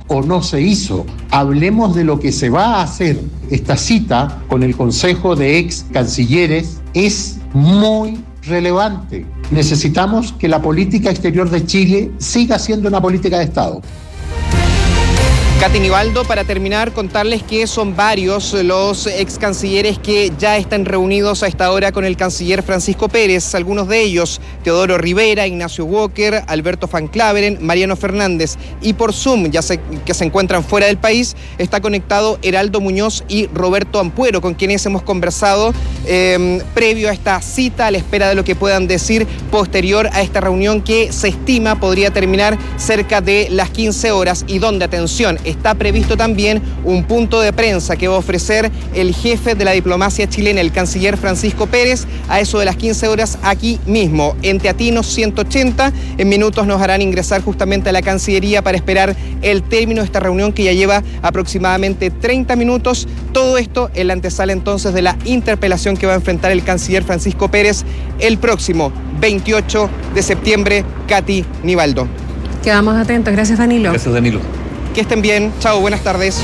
o no se hizo. Hablemos de lo que se va a hacer. Esta cita con el Consejo de Ex Cancilleres es muy relevante. Necesitamos que la política exterior de Chile siga siendo una política de Estado. Katy Nivaldo, para terminar, contarles que son varios los ex cancilleres que ya están reunidos a esta hora con el canciller Francisco Pérez. Algunos de ellos, Teodoro Rivera, Ignacio Walker, Alberto Van Claveren, Mariano Fernández. Y por Zoom, que se encuentran fuera del país, está conectado Heraldo Muñoz y Roberto Ampuero, con quienes hemos conversado previo a esta cita, a la espera de lo que puedan decir posterior a esta reunión que se estima podría terminar cerca de las 15 horas y donde, atención, está previsto también un punto de prensa que va a ofrecer el jefe de la diplomacia chilena, el canciller Francisco Pérez, a eso de las 15 horas aquí mismo, en Teatinos 180. En minutos nos harán ingresar justamente a la Cancillería para esperar el término de esta reunión que ya lleva aproximadamente 30 minutos. Todo esto en la antesala entonces de la interpelación que va a enfrentar el canciller Francisco Pérez el próximo 28 de septiembre. Katy Nivaldo. Quedamos atentos. Gracias, Danilo. Gracias, Danilo. Que estén bien. Chao, buenas tardes.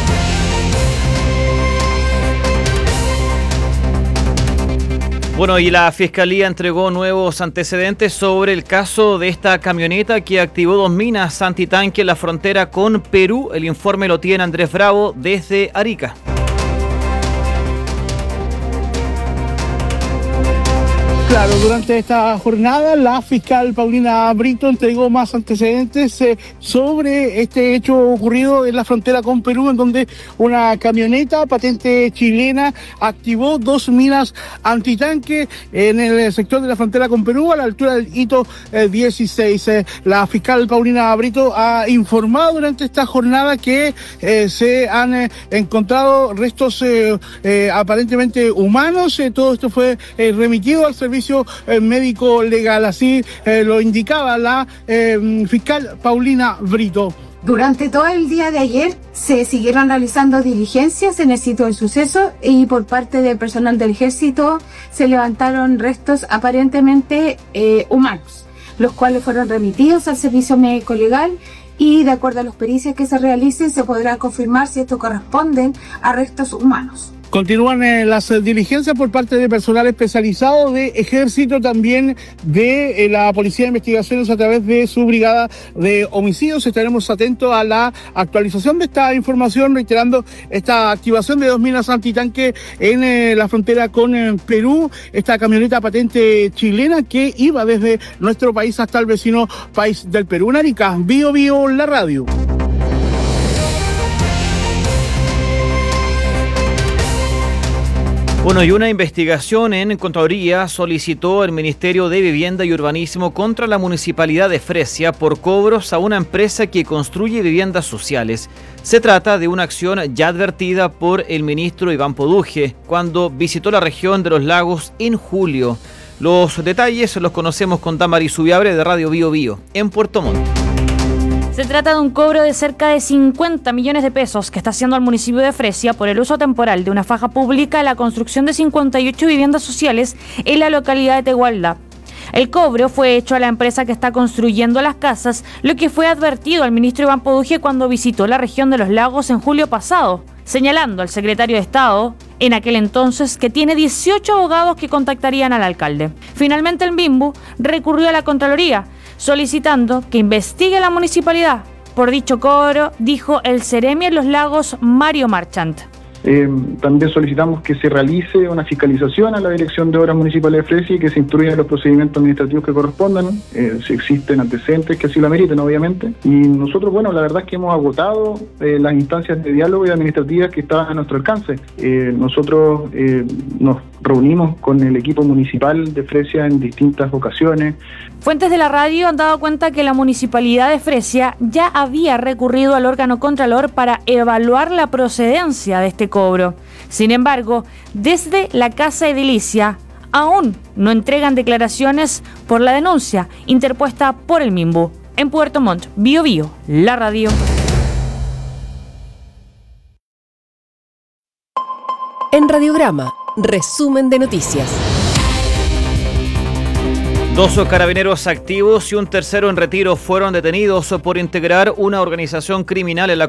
Bueno, y la Fiscalía entregó nuevos antecedentes sobre el caso de esta camioneta que activó 2 minas antitanque en la frontera con Perú. El informe lo tiene Andrés Bravo desde Arica. Claro, durante esta jornada la fiscal Paulina Brito entregó más antecedentes sobre este hecho ocurrido en la frontera con Perú, en donde una camioneta patente chilena activó 2 minas antitanque en el sector de la frontera con Perú, a la altura del hito 16. La fiscal Paulina Brito ha informado durante esta jornada que se han encontrado restos aparentemente humanos. Todo esto fue remitido al servicio médico legal, así lo indicaba la fiscal Paulina Brito. Durante todo el día de ayer se siguieron realizando diligencias en el sitio del suceso y por parte del personal del ejército se levantaron restos aparentemente humanos, los cuales fueron remitidos al servicio médico legal y de acuerdo a las pericias que se realicen se podrá confirmar si estos corresponden a restos humanos. Continúan las diligencias por parte de personal especializado de ejército, también de la Policía de Investigaciones a través de su brigada de homicidios. Estaremos atentos a la actualización de esta información, reiterando esta activación de 2 minas antitanque en la frontera con Perú. Esta camioneta patente chilena que iba desde nuestro país hasta el vecino país del Perú. En Arica, Bio Bio, la radio. Bueno, y una investigación en Contraloría solicitó el Ministerio de Vivienda y Urbanismo contra la Municipalidad de Fresia por cobros a una empresa que construye viviendas sociales. Se trata de una acción ya advertida por el ministro Iván Poduje cuando visitó la región de los lagos en julio. Los detalles los conocemos con Damaris Subiabre de Radio Bio Bio en Puerto Montt. Se trata de un cobro de cerca de 50 millones de pesos que está haciendo el municipio de Fresia por el uso temporal de una faja pública en la construcción de 58 viviendas sociales en la localidad de Tegualda. El cobro fue hecho a la empresa que está construyendo las casas, lo que fue advertido al ministro Iván Poduje cuando visitó la región de los lagos en julio pasado, señalando al secretario de Estado, en aquel entonces, que tiene 18 abogados que contactarían al alcalde. Finalmente el MIMBU recurrió a la Contraloría, solicitando que investigue la municipalidad por dicho cobro, dijo el Ceremi en los Lagos, Mario Marchant. También solicitamos que se realice una fiscalización a la Dirección de Obras Municipales de Fresia y que se instruyan los procedimientos administrativos que correspondan, si existen antecedentes que así lo ameriten, obviamente. Y nosotros, bueno, la verdad es que hemos agotado las instancias de diálogo y administrativas que estaban a nuestro alcance. Nosotros nos reunimos con el equipo municipal de Fresia en distintas ocasiones. Fuentes de la radio han dado cuenta que la municipalidad de Fresia ya había recurrido al órgano contralor para evaluar la procedencia de este cobro. Sin embargo, desde la Casa Edilicia aún no entregan declaraciones por la denuncia interpuesta por el MIMBU. En Puerto Montt, Bio Bio, la radio. En Radiograma, resumen de noticias. 2 carabineros activos y un tercero en retiro fueron detenidos por integrar una organización criminal en la